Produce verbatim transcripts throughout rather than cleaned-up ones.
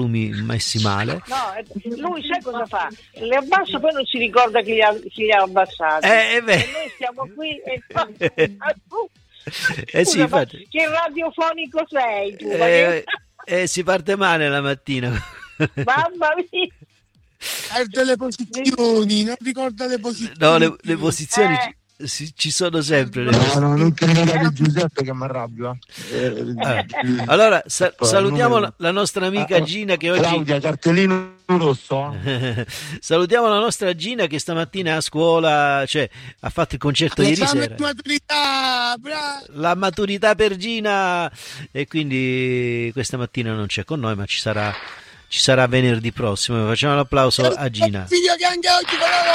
lumi messi male. No, lui sai cosa fa? Le abbassa, poi non si ricorda chi li ha, chi li ha abbassati. Eh, eh beh. E noi stiamo qui e tu. Eh sì, Scusa, ma infatti. che radiofonico sei tu? Ma Eh, che- eh, si parte male la mattina. Mamma mia. Perde le posizioni, non ricorda le posizioni. No, le, le posizioni Eh. ci, si- ci sono sempre. Le No, posizioni. no, non criticate Giuseppe che mi arrabbio. Eh, Ah, allora sa- Poi, salutiamo numero- la, la nostra amica Ah, Gina che oggi Claudia, cartellino rosso. salutiamo la nostra Gina che stamattina a scuola, cioè ha fatto il concerto ieri L'esame sera. di maturità, bravo. La maturità per Gina, e quindi questa mattina non c'è con noi, ma ci sarà ci sarà venerdì prossimo. Facciamo l'applauso a Gina. Figlio che anche oggi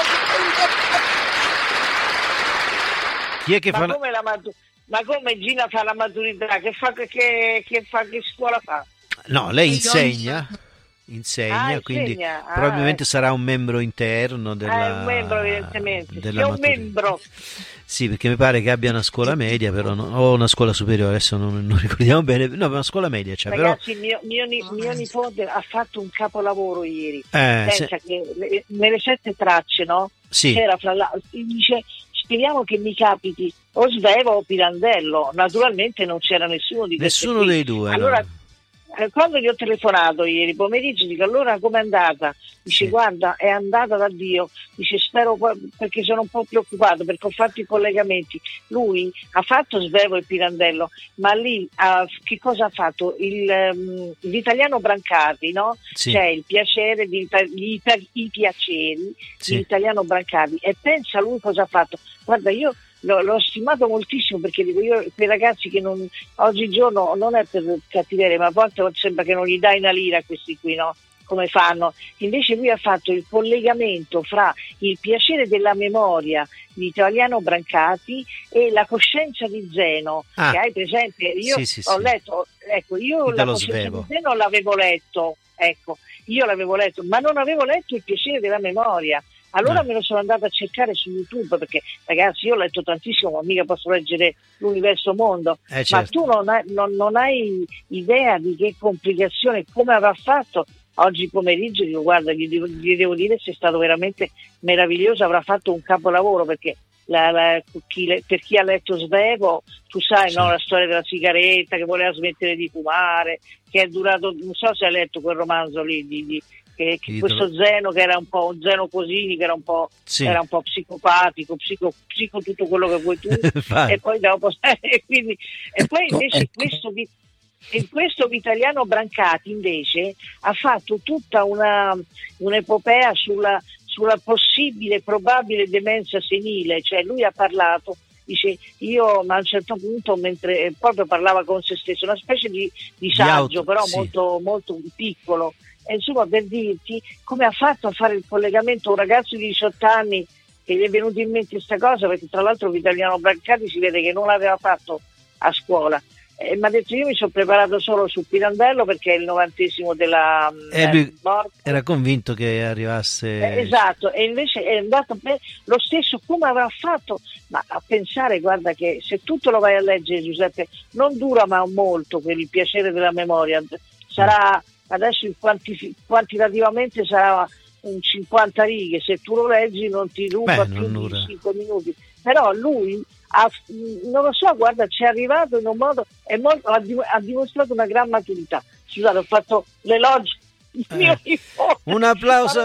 Chi è che Ma fa la... come, la matu- ma come Gina fa la maturità? Che, fa, che, che, fa, che scuola fa? No, lei Io- insegna, insegna, Ah, quindi insegna, ah, probabilmente ecco. sarà un membro interno della, Ah, è un membro evidentemente. della È un maturità. membro. Sì, perché mi pare che abbia una scuola media, però no- o una scuola superiore, adesso non, non ricordiamo bene. No, una scuola media c'è, però Ragazzi, mio, mio, ni- mio nipote ha fatto un capolavoro ieri. eh, Pensa se- che le- nelle sette tracce, no? sì, C'era fra l'altro, dice, speriamo che mi capiti o Svevo o Pirandello. Naturalmente non c'era nessuno di questi nessuno qui. dei due. Allora, no. eh, quando gli ho telefonato ieri pomeriggio, dico allora com'è andata? Dice Sì. guarda, è andata da Dio. Dice spero poi- perché sono un po' preoccupato perché ho fatto i collegamenti. Lui ha fatto Svevo e Pirandello, ma lì ha- che cosa ha fatto? Il, ehm, l'italiano Brancati, no? Sì. C'è il piacere di gli, i piaceri Sì. di Italiano Brancati, e pensa lui cosa ha fatto. Guarda, io l'ho, l'ho stimato moltissimo perché dico io, quei ragazzi che non, oggigiorno non è per cattiveria, ma a volte sembra che non gli dai una lira a questi qui, no? Come fanno? Invece lui ha fatto il collegamento fra il piacere della memoria di Italiano Brancati e la coscienza di Zeno, Ah. che hai presente? Io Sì, sì, ho sì. letto, ecco, io la Italo coscienza Svevo. di Zeno l'avevo letto, ecco, io l'avevo letto, ma non avevo letto il piacere della memoria. Allora Ah. me lo sono andata a cercare su YouTube perché ragazzi io ho letto tantissimo, ma mica posso leggere l'universo mondo. Eh, Ma certo. tu non hai, non, non hai idea di che complicazione, come avrà fatto oggi pomeriggio. Dico guarda, gli devo, gli devo dire se è stato veramente meraviglioso, avrà fatto un capolavoro perché la, la, chi le- per chi ha letto Svevo, tu sai, Sì. no, la storia della sigaretta che voleva smettere di fumare, che è durato, non so se hai letto quel romanzo lì di, di- che, che Di- questo Zeno che era un po' un Zeno Cosini che era un po', Sì. era un po' psicopatico, psico, psico tutto quello che vuoi tu Infatti. e poi dopo e, quindi, e poi Ecco, invece ecco. questo vi- e questo Vitaliano Brancati invece ha fatto tutta una un'epopea sulla, sulla possibile probabile demenza senile, cioè lui ha parlato, dice io ma a un certo punto mentre proprio parlava con se stesso, una specie di, di saggio auto- però sì. molto, molto piccolo, e insomma per dirti come ha fatto a fare il collegamento un ragazzo di diciotto anni che gli è venuto in mente questa cosa, perché tra l'altro Vitaliano Brancati si vede che non l'aveva fatto a scuola. E mi ha detto io mi sono preparato solo su Pirandello perché è il novantesimo della E eh, lui morte. era convinto che arrivasse. Eh, esatto, e invece è andato bene lo stesso come avrà fatto, ma a pensare guarda che se tutto lo vai a leggere Giuseppe non dura ma molto per il piacere della memoria, sarà adesso in quantifi- quantitativamente sarà un cinquanta righe, se tu lo leggi non ti ruba Beh, più non di dura. cinque minuti, però lui ha, non lo so, guarda, ci è arrivato in un modo, è molto, ha, dim- ha dimostrato una gran maturità. Scusate, ho fatto l'elogio di Eh, mio nipote. un applauso.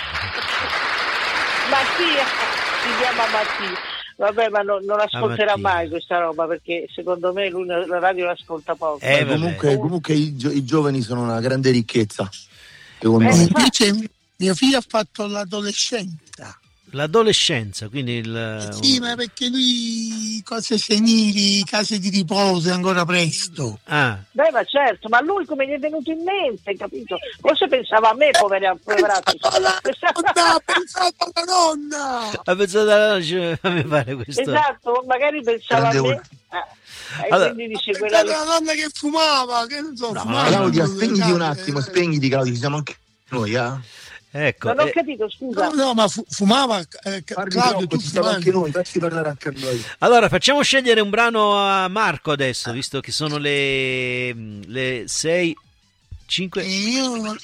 Mattia, si chiama Mattia. Vabbè, ma non, non ascolterà Mattia. mai questa roba perché secondo me lui la radio l'ascolta poco. Eh, Eh, vabbè. comunque, comunque i, gio- i giovani sono una grande ricchezza, secondo Eh, me. Invece mio figlio ha fatto l'adolescenza. L'adolescenza, quindi il Sì, ma perché lui cose senili, case di riposo è ancora presto. ah, Beh, ma certo, ma lui come gli è venuto in mente, capito? Forse pensava a me, povera, poverazzo. Pensato alla nonna, ha pensato alla nonna. ha pensato alla fammi fare questo. Esatto, magari pensava Grande a me. ol- Eh, e Allora- quindi Ha dice quella pensato alla nonna che fumava, che non so, No, fumava. Claudia, non- spegniti un eh, attimo, spegniti Claudia, ci siamo anche noi, eh? Ecco, Non ho eh, capito, scusa. No, no, ma fu- fumava eh, Parli Claudio, troppo, tu ci siamo fumavi. anche noi, facci parlare anche a noi. allora facciamo scegliere un brano a Marco adesso, visto che sono le le sei E cinque. io non-